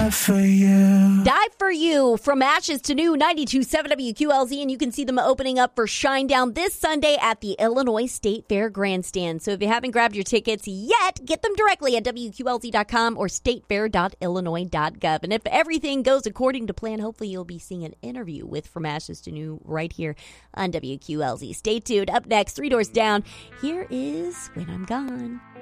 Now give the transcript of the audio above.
Die for you. Die for You, From Ashes to New, 92.7 WQLZ, and you can see them opening up for Shinedown this Sunday at the Illinois State Fair Grandstand. So if you haven't grabbed your tickets yet, get them directly at WQLZ.com or statefair.illinois.gov. And if everything goes according to plan, hopefully you'll be seeing an interview with From Ashes to New right here on WQLZ. Stay tuned. Up next, Three Doors Down, here is When I'm Gone.